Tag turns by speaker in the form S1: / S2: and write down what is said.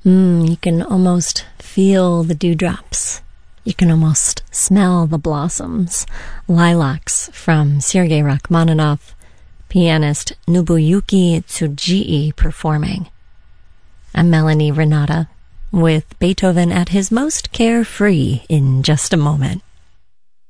S1: You can almost feel the dewdrops. You can almost smell the blossoms. Lilacs from Sergei Rachmaninoff, pianist Nobuyuki Tsujii performing. I'm Melanie Renata with Beethoven at his most carefree in just a moment.